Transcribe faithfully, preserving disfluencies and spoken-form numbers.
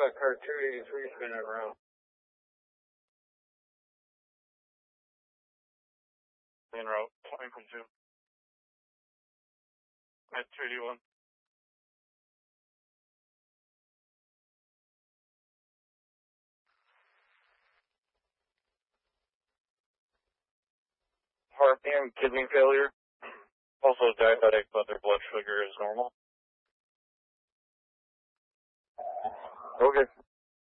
got car two eighty-three spinning around. En route, twenty point two. At two eighty-one. Heart and kidney failure. Also diabetic, but their blood sugar is normal. Okay.